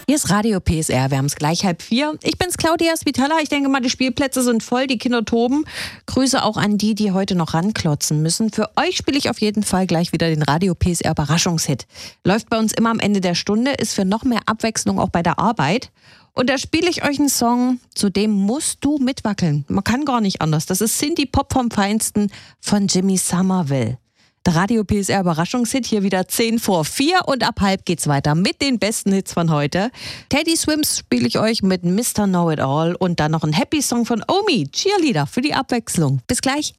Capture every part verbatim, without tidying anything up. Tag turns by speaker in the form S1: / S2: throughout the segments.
S1: Hier ist Radio P S R, wir haben es gleich halb vier. Ich bin's, Claudia Svitala. Ich denke mal, die Spielplätze sind voll, die Kinder toben. Grüße auch an die, die heute noch ranklotzen müssen. Für euch spiele ich auf jeden Fall gleich wieder den Radio P S R Überraschungshit. Läuft bei uns immer am Ende der Stunde, ist für noch mehr Abwechslung auch bei der Arbeit. Und da spiele ich euch einen Song, zu dem musst du mitwackeln. Man kann gar nicht anders. Das ist Synthie Pop vom Feinsten von Jimmy Somerville. Der Radio P S R Überraschungshit, hier wieder zehn vor vier und ab halb geht's weiter mit den besten Hits von heute. Teddy Swims spiele ich euch mit Mister Know-It-All und dann noch ein Happy Song von Omi, Cheerleader für die Abwechslung. Bis gleich.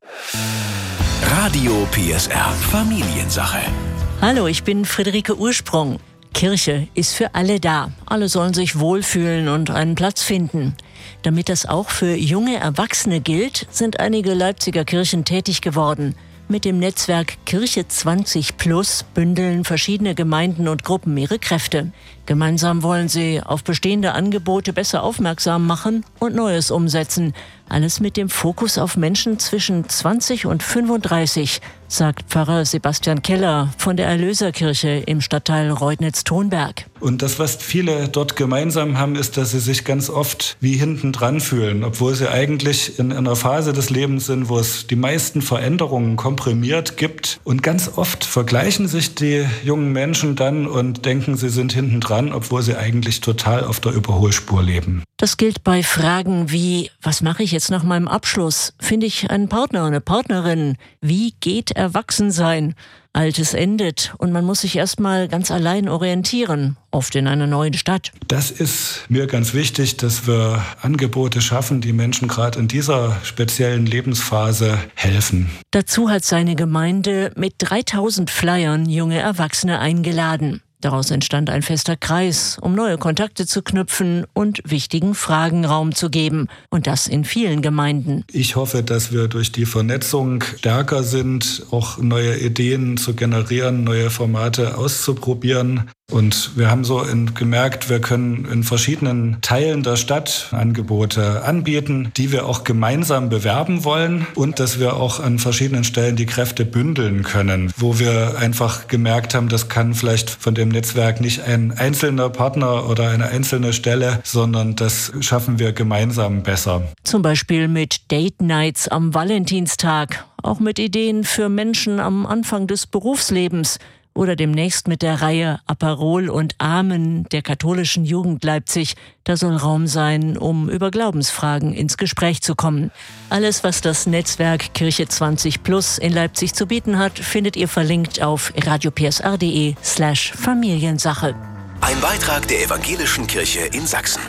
S2: Radio P S R Familiensache.
S3: Hallo, ich bin Friederike Ursprung. Kirche ist für alle da. Alle sollen sich wohlfühlen und einen Platz finden. Damit das auch für junge Erwachsene gilt, sind einige Leipziger Kirchen tätig geworden. Mit dem Netzwerk Kirche zwanzig plus bündeln verschiedene Gemeinden und Gruppen ihre Kräfte. Gemeinsam wollen sie auf bestehende Angebote besser aufmerksam machen und Neues umsetzen. Alles mit dem Fokus auf Menschen zwischen zwanzig und fünfunddreißig, sagt Pfarrer Sebastian Keller von der Erlöserkirche im Stadtteil Reudnitz-Thonberg.
S4: Und das, was viele dort gemeinsam haben, ist, dass sie sich ganz oft wie hinten dran fühlen, obwohl sie eigentlich in einer Phase des Lebens sind, wo es die meisten Veränderungen komprimiert gibt. Und ganz oft vergleichen sich die jungen Menschen dann und denken, sie sind hinten dran, obwohl sie eigentlich total auf der Überholspur leben.
S3: Das gilt bei Fragen wie, was mache ich jetzt nach meinem Abschluss? Finde ich einen Partner, eine Partnerin? Wie geht Erwachsensein? Altes endet und man muss sich erstmal ganz allein orientieren, oft in einer neuen Stadt.
S4: Das ist mir ganz wichtig, dass wir Angebote schaffen, die Menschen gerade in dieser speziellen Lebensphase helfen.
S3: Dazu hat seine Gemeinde mit dreitausend Flyern junge Erwachsene eingeladen. Daraus entstand ein fester Kreis, um neue Kontakte zu knüpfen und wichtigen Fragen Raum zu geben. Und das in vielen Gemeinden.
S4: Ich hoffe, dass wir durch die Vernetzung stärker sind, auch neue Ideen zu generieren, neue Formate auszuprobieren. Und wir haben so in, gemerkt, wir können in verschiedenen Teilen der Stadt Angebote anbieten, die wir auch gemeinsam bewerben wollen und dass wir auch an verschiedenen Stellen die Kräfte bündeln können, wo wir einfach gemerkt haben, das kann vielleicht von dem Netzwerk nicht ein einzelner Partner oder eine einzelne Stelle, sondern das schaffen wir gemeinsam besser.
S3: Zum Beispiel mit Date Nights am Valentinstag, auch mit Ideen für Menschen am Anfang des Berufslebens. Oder demnächst mit der Reihe Aperol und Amen der katholischen Jugend Leipzig. Da soll Raum sein, um über Glaubensfragen ins Gespräch zu kommen. Alles, was das Netzwerk Kirche zwanzig plus in Leipzig zu bieten hat, findet ihr verlinkt auf radiopsr.de slash Familiensache.
S2: Ein Beitrag der Evangelischen Kirche in Sachsen.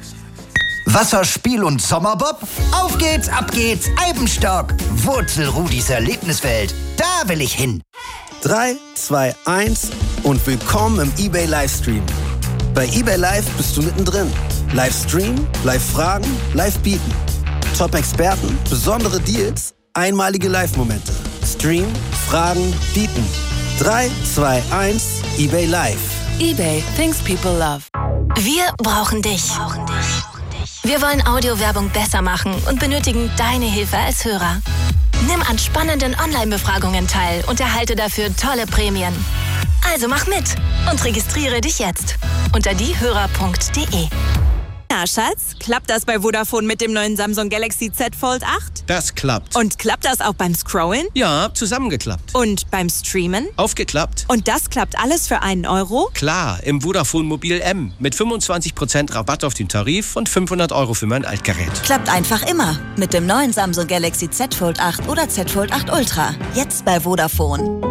S5: Wasserspiel und Sommerbob? Auf geht's, ab geht's, Eibenstock! Wurzelrudis Erlebniswelt, da will ich hin!
S6: drei, zwei, eins und willkommen im eBay Livestream. Bei eBay Live bist du mittendrin. Livestream, Live-Fragen, Live-Bieten. Top-Experten, besondere Deals, einmalige Live-Momente. Stream, Fragen, Bieten. drei, zwei, eins, eBay Live.
S7: eBay, things people love.
S8: Wir brauchen dich. Wir wollen Audiowerbung besser machen und benötigen deine Hilfe als Hörer. Nimm an spannenden Online-Befragungen teil und erhalte dafür tolle Prämien. Also mach mit und registriere dich jetzt unter diehörer punkt de.
S9: Na, Schatz, klappt das bei Vodafone mit dem neuen Samsung Galaxy Z Fold acht?
S10: Das klappt.
S9: Und klappt das auch beim Scrollen?
S10: Ja, zusammengeklappt.
S9: Und beim Streamen?
S10: Aufgeklappt.
S9: Und das klappt alles für einen Euro?
S10: Klar, im Vodafone Mobil M mit fünfundzwanzig Prozent Rabatt auf den Tarif und fünfhundert Euro für mein Altgerät.
S7: Klappt einfach immer mit dem neuen Samsung Galaxy Z Fold acht oder Z Fold acht Ultra. Jetzt bei Vodafone.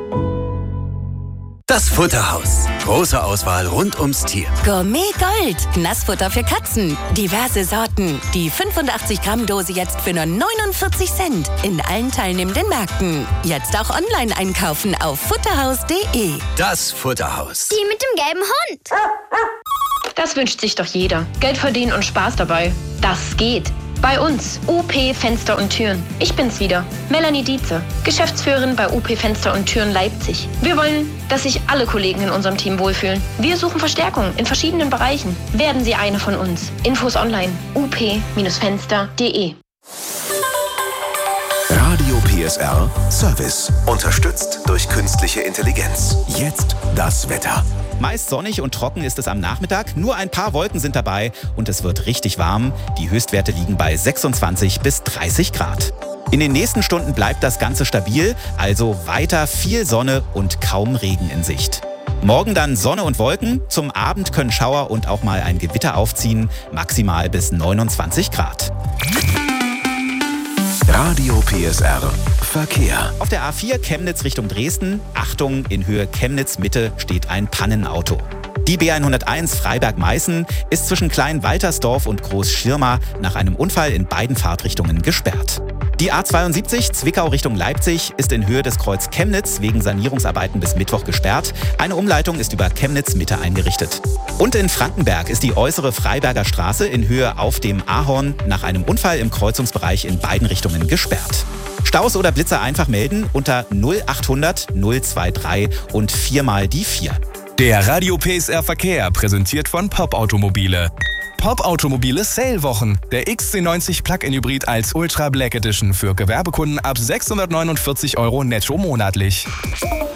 S2: Das Futterhaus. Große Auswahl rund ums Tier.
S7: Gourmet Gold. Nassfutter für Katzen. Diverse Sorten. Die fünfundachtzig Gramm Dose jetzt für nur neunundvierzig Cent. In allen teilnehmenden Märkten. Jetzt auch online einkaufen auf futterhaus punkt de.
S2: Das Futterhaus.
S11: Die mit dem gelben Hund. Das wünscht sich doch jeder. Geld verdienen und Spaß dabei. Das geht. Bei uns, U P Fenster und Türen. Ich bin's wieder, Melanie Dietze, Geschäftsführerin bei U P Fenster und Türen Leipzig. Wir wollen, dass sich alle Kollegen in unserem Team wohlfühlen. Wir suchen Verstärkung in verschiedenen Bereichen. Werden Sie eine von uns. Infos online, u p Fenster punkt de.
S2: Radio P S R Service. Unterstützt durch künstliche Intelligenz. Jetzt das Wetter.
S12: Meist sonnig und trocken ist es am Nachmittag, nur ein paar Wolken sind dabei und es wird richtig warm. Die Höchstwerte liegen bei sechsundzwanzig bis dreißig Grad. In den nächsten Stunden bleibt das Ganze stabil, also weiter viel Sonne und kaum Regen in Sicht. Morgen dann Sonne und Wolken, zum Abend können Schauer und auch mal ein Gewitter aufziehen, maximal bis neunundzwanzig Grad.
S2: Radio P S R Verkehr.
S12: Auf der A vier Chemnitz Richtung Dresden, Achtung, in Höhe Chemnitz-Mitte steht ein Pannenauto. Die B hunderteins Freiberg-Meißen ist zwischen Klein-Waltersdorf und Groß-Schirma nach einem Unfall in beiden Fahrtrichtungen gesperrt. Die A zweiundsiebzig Zwickau Richtung Leipzig ist in Höhe des Kreuz Chemnitz wegen Sanierungsarbeiten bis Mittwoch gesperrt. Eine Umleitung ist über Chemnitz Mitte eingerichtet. Und in Frankenberg ist die äußere Freiberger Straße in Höhe auf dem Ahorn nach einem Unfall im Kreuzungsbereich in beiden Richtungen gesperrt. Staus oder Blitzer einfach melden unter null achthundert null drei drei und viermal die vier.
S13: Der Radio P S R Verkehr, präsentiert von Pop Automobile. Pop Automobile Sale-Wochen. Der X C neunzig Plug-in Hybrid als Ultra Black Edition für Gewerbekunden ab sechshundertneunundvierzig Euro netto monatlich.